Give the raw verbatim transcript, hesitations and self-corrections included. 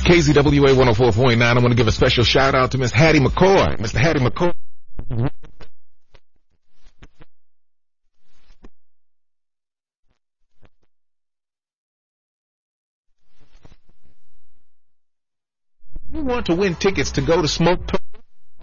K Z W A one oh four point nine. I want to give a special shout out to Miss Hattie McCoy. Mister Hattie McCoy. You want to win tickets to go to Smoke Talk